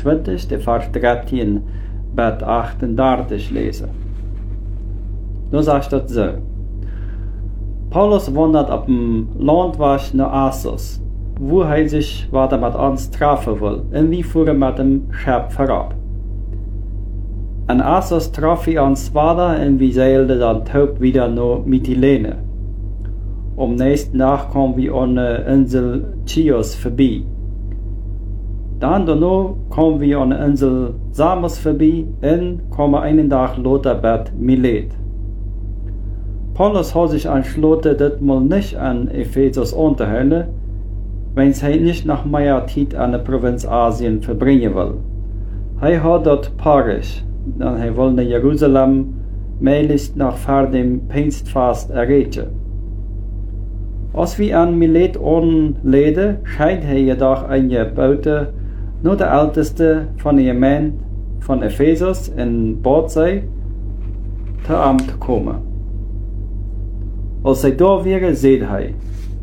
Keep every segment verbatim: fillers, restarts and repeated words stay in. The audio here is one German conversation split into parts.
twintig, de vers dreizehn bis achtendertig lesen. Nu sagt das so. Paulus wandert auf dem Landweg nach Assos, wo er sich weiter mit uns treffen will, und wir fuhren mit dem Schiff vorab. An Assos traf wir uns weiter und wir seilten dann taub wieder nach Mytilene. Am nächsten Tag kamen wir an der Insel Chios vorbei. Dann danach kamen wir an der Insel Samos vorbei und kamen einen Tag später bei Milet. Paulus hat sich entschlossen, das mal nicht an Ephesus unterhalten, wenn er nicht nach mehr Zeit an der Provinz Asien verbringen will. Er hat dort Paris, dann er will nach Jerusalem, möglichst nach vor dem Pfingstfest erreichen. Als wir an Milet anleden, scheint er jedoch eine Bote nur der älteste von den Gemeinde von Ephesus in Bordsee zu Amt kommen. Als hij daar weer, zei hij: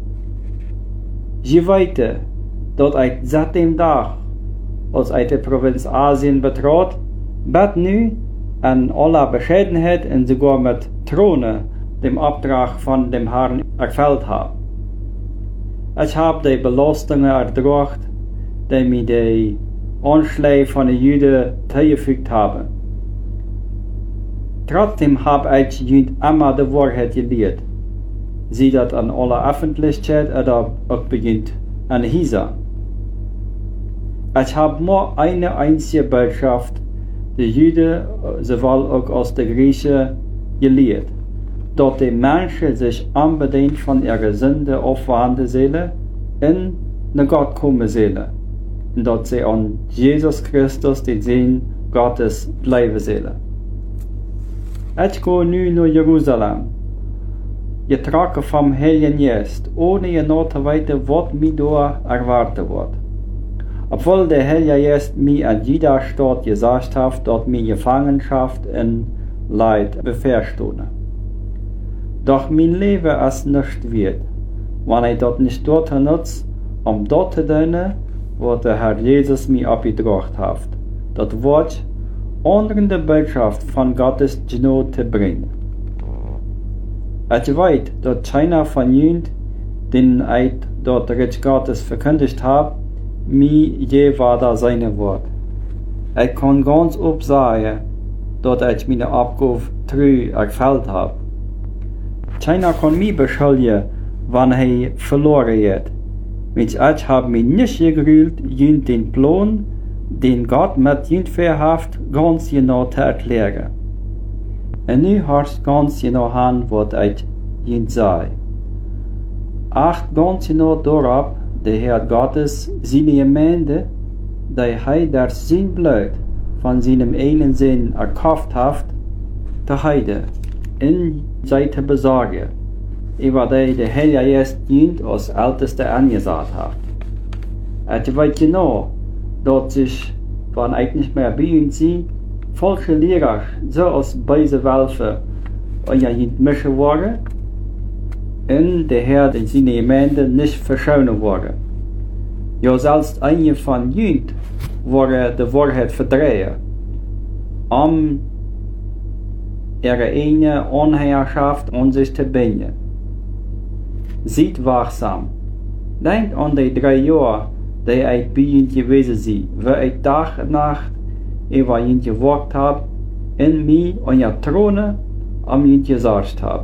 Je weet dat uit seit dem dag, als hij de provincie Asien betrad, bed nu en alle bescheidenheid en sogar met tronen dem Auftrag von dem Herrn erfüllt habe. Ich habe die Belastungen ertragen, die mir die Anschläge von den Juden zugefügt haben. Trotzdem habe ich ihnen immer die Wahrheit gelehrt. Sie dat an aller Öffentlichkeit oder auch beginnt an Hisa. Ich habe nur eine einzige Botschaft, die Juden sowohl auch aus der Griechen gelehrt, dass die Menschen sich unbedingt von ihrer Sünde aufwenden sollen in eine Gott kommen sollen und dass sie an Jesus Christus, den Sohn Gottes, bleiben sollen. Ich gehe nun nach Jerusalem, getragen vom Heiligen Geist, ohne genau zu wissen, was mir da erwartet wird. Obwohl der Heilige Geist mir an jeder Stadt gesagt hat, dass mir Gefangenschaft und Leid bevorstehen. Doch mein Leben ist nicht wert, wenn ich das nicht dort nutze, um dort zu dienen, was der Herr Jesus mir abgebracht hat. Das Wort, anderen die Botschaft von Gottes Gnade zu bringen. Ich weiß, dass keiner von ihnen, den ich dort Reich Gottes verkündigt habe, mir je weiter sein wird. Ich kann ganz oft sagen, dass ich meine Aufgabe treu erfüllt habe. Keiner kann mich beschuldigen, wenn er verloren hat. Więc ich habe mich nicht gerührt, ihnen den Plan, den Gott mit ihnen verhaft, ganz genau zu erklären. Und nu hörst ganz genau an, was ich ihnen sage. Acht ganz genau darauf, der Herr Gottes seine Gemeinde, die er durch sein Blut von seinem einen Sinn erkauft hat, zu heiden, in sie zu besorgen, über die der Heilige Geist dient als Älteste angesagt hat. Ich weiß genau, dass sich, wenn ich nicht mehr bei ihnen bin, falsche Lehrer so aus böse Wölfe und ja nicht mischen wollen, und der Herr in seine Gemeinde nicht verschonen wollen. Ja, selbst einige von ihnen wollen die Wahrheit verdrehen, um ihre eigene Anhängerschaft an sich zu binden. Seid wachsam. Denkt an die drei Jahre, die ich bei ihnen gewesen bin, wo ich Tag und Nacht über ihn geworkt habe, in mich an ihr Throne um ihn gesorgt habe.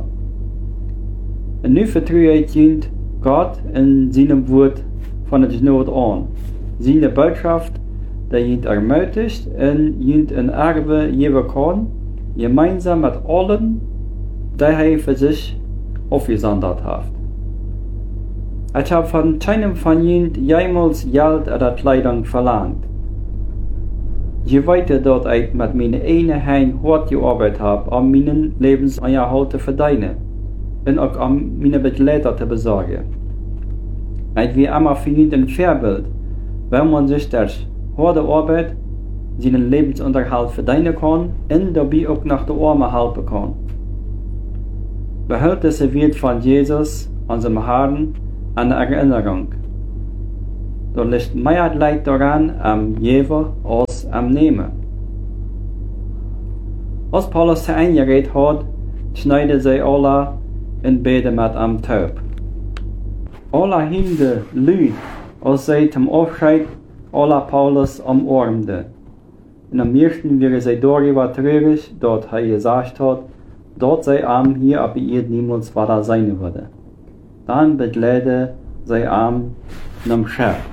Und nun vertraue ich ihn Gott in seinem Wort von der Gnade an. Seine Botschaft, die ihn ermutigt und ihn ein Erbe geben kann, gemeinsam mit allen, die er für sich aufgesandt hat. Ich habe von keinem von ihnen jemals Geld oder Kleidung verlangt. Je weiß, dass ich mit meinen eigenen Händen hart gearbeitet habe, um meinen Lebensunterhalt zu verdienen und auch um meine Begleiter zu besorgen. Ich will immer für ihn ein Vorbild, wenn man sich durch harte Arbeit seinen Lebensunterhalt verdienen kann und dabei auch nach der Arme helfen kann. Behält das Wort von Jesus, unserem Herrn, an Erinnerung. Da liegt mehr Leid daran, am Jever als am nemen. Als Paulus ze eingereed had, schneide zij alle in bede met am taub. Alle hinde luid, als zij zum Aufscheid alle Paulus umarmde. En am meisten wäre zij darüber traurig, dort hij gesagt hat, dort sei arm hier ab ihr niemals weiter sein würde. Dann begleite sei arm nam Chef.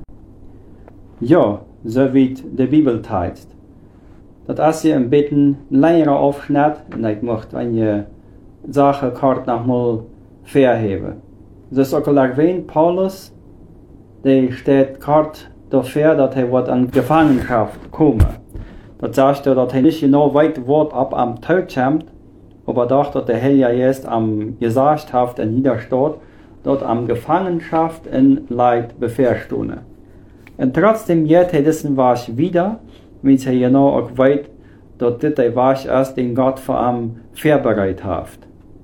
Ja, so wie de Bibeltext. Dat is je een beetje längere Aufschnitt, en ik mocht een je Sache kort nog mal verheben. Dus ook al erwähnt, Paulus, die steht kort dafür, dat hij wat an Gefangenschaft komme. Dat sagt er, dat hij niet genau weit wat ab am Tod kommt, aber doch, dat der Herr ja jetzt am Gesellschaft in Niederstadt, dort am Gefangenschaft in Leid beverstone. Und trotzdem jetzt er diesen Wasch wieder, wenn er genau auch weit, dort dit der Wasch ist, den Gott vor am vorbereitet hat.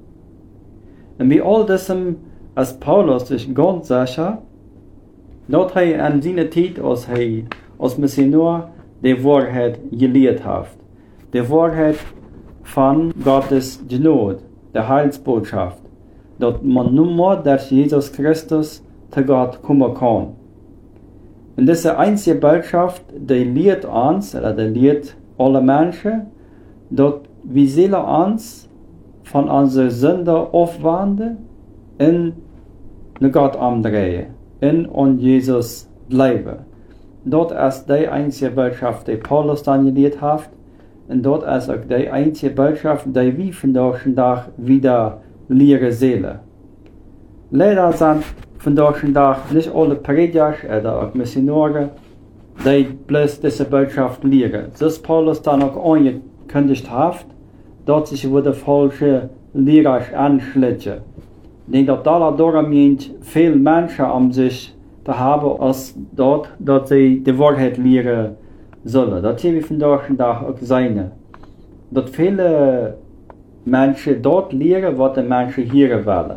Und wie all diesem als Paulus sich ganz sicher, dort er an seiner Zeit, als er als Missionar die Wahrheit gelehrt hat. Die Wahrheit von Gottes Gnade, der Heilsbotschaft, dass man nur mehr durch Jesus Christus zu Gott kommen kann. Und diese einzige Botschaft, die lehrt uns, oder die lehrt alle Menschen, dass wir sollen uns von unseren Sünden aufwenden und nach Gott umdrehen, und an Jesus bleiben. Dort ist die einzige Botschaft, die Paulus dann gelehrt hat, und dort ist auch die einzige Botschaft, die wir von diesem Tag wieder lehren sollen. Leider sind von diesem Tag nicht alle Prediger oder auch Missionare, die bloß diese Botschaft lehren. So ist Paulus dann auch angekündigt hat, dass sich wieder falsche Lehrer anschließen. Denn dort darum viele Menschen um sich zu haben, als dort, dass sie die Wahrheit lehren sollen. Das hier wir von diesem Tag auch sein. Dass viele Menschen dort lehren, was die Menschen hören wollen.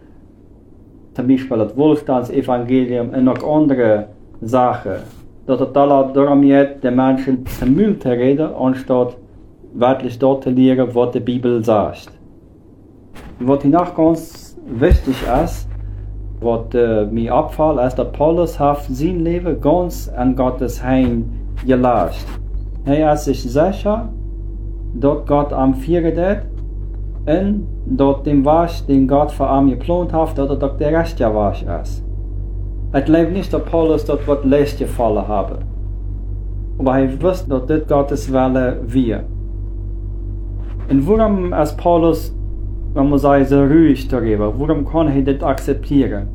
Zum Beispiel das Wohlstandsevangelium und auch andere Sachen. Dass es darum geht, die Menschen zum Müll zu reden, anstatt wirklich dort zu lehren, was die Bibel sagt. Was hier noch ganz wichtig ist, was äh, mir abfällt, ist, dass Paulus hat sein Leben ganz an Gottes Hand gelassen. Er ist sich sicher, dass Gott am Vierten hat und dass dem Wasch, den Gott für ihn geplant hat, dass das der Rest der Wasch ist. Es lebt nicht, dass Paulus dort was leicht gefallen habe. Aber er wusste, dass das Gottes Wille war. Und warum ist Paulus, wenn man sagt, so ruhig darüber? Warum kann er das akzeptieren?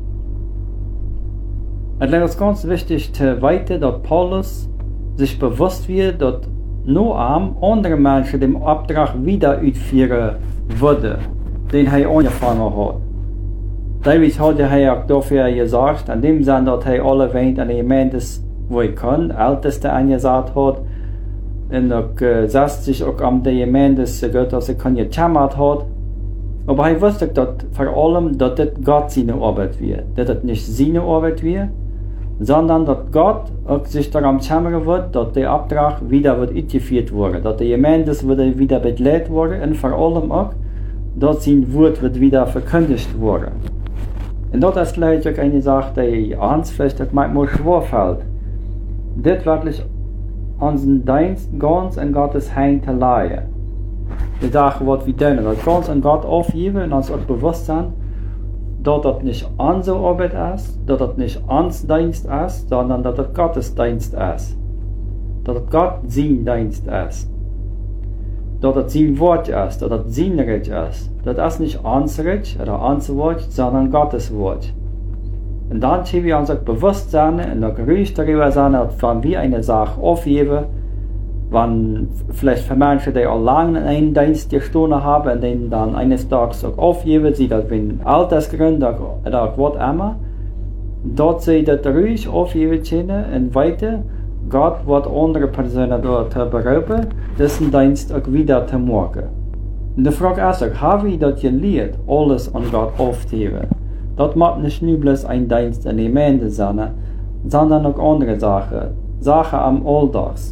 Es ist ganz wichtig zu wissen, dass Paulus sich bewusst wird, dass nur am andere Menschen den Auftrag wieder ausführen würde, den er angefangen hat. David hat er auch dafür gesagt, an dem Sinne, dass er alle wendet an die Gemeinde, wo er kann, Älteste angesagt hat, und auch äh, setzt sich auch an die Gemeinde, dass er kann gejammert hat. Aber er wusste, dass vor allem, dass das Gott seine Arbeit wird, dass das nicht seine Arbeit wird, sondern dass Gott auch sich daran kümmern wird, dass der Auftrag wieder wird ausgeführt wurde, dass die Gemeinde wieder begleitet wurde und vor allem auch, dass sein Wort wird wieder verkündigt wurde. Und das ist gleich auch eine Sache, die uns vielleicht manchmal schwer fällt. Das wirklich unseren Dienst ganz an Gottes Hand zu legen. Die Sache, was wir tun, das ganz an Gott aufgeben und uns auch bewusst sein, dass das nicht unsere Arbeit ist, dass das nicht unser Dienst ist, sondern dass das Gottes Dienst ist. Dass das Gott sein Dienst ist. Dass das sein Wort ist, dass das sein Recht ist. Das ist nicht unser Recht oder unser Wort, sondern Gottes Wort. Und dann können wir uns auch bewusst sein und auch ruhig darüber sein, dass wenn wir eine Sache aufgeben, wenn vielleicht für Menschen, die auch lange einen Dienst gestanden haben und den dann eines Tages auch aufgeben, sie das wegen Altersgründen oder auch was immer, dort sie das ruhig aufgeben können und weiter Gott wird andere Personen dort berufen, diesen Dienst auch wieder zu machen. Und die Frage ist auch, haben wir das gelehrt, alles an Gott aufzuheben? Das macht nicht nur bloß ein Dienst in der Gemeinde sein, sondern auch andere Sachen, Sachen am Alltags.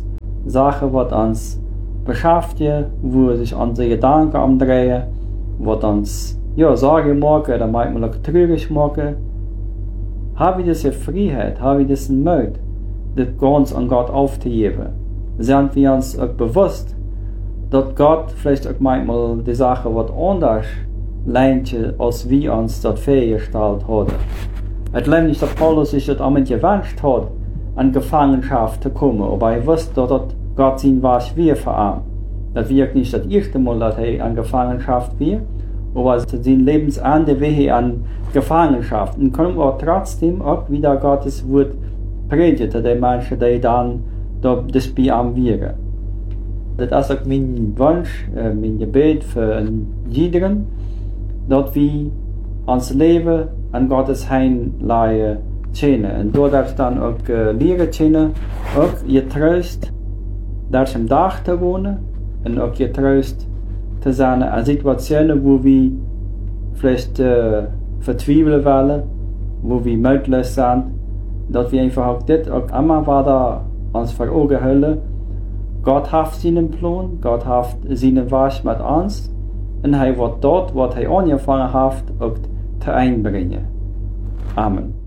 Sachen, was uns beschäftigen, wo sich unsere Gedanken umdrehen, was uns ja, Sorgen machen oder manchmal auch traurig machen. Habe ich diese Freiheit, habe ich diesen Mut, das ganz an Gott aufzugeben? Sind wir uns auch bewusst, dass Gott vielleicht auch manchmal die Sache was anders leint, als wir uns das vorgestellt haben? Es lebt nicht, dass Paulus sich das einmal gewünscht hat, an Gefangenschaft zu kommen, aber er wusste, dass Gott sein was wir verarmt. Das wirkt nicht das erste Mal, dass er an Gefangenschaft wird, aber sein Lebensende wie er an Gefangenschaft. Und können wir trotzdem auch wieder Gottes Wort predigen, die Menschen, die dann das bei ihm wirken. Das ist auch mein Wunsch, mein Gebet für jeden, dass wir uns Leben an Gottes Heimleihe kennen. Und dort darfst du dann auch lernen kennen, auch getrost, durch im Dach zu wohnen und auch getrost zu sein an Situationen, wo wir vielleicht äh, verzweifeln wollen, wo wir möglich sind, dass wir einfach auch das auch immer weiter uns vor Augen halten. Gott hat seinen Plan, Gott hat seinen Weg mit uns und er wird dort, was er angefangen hat, auch zu einbringen. Amen.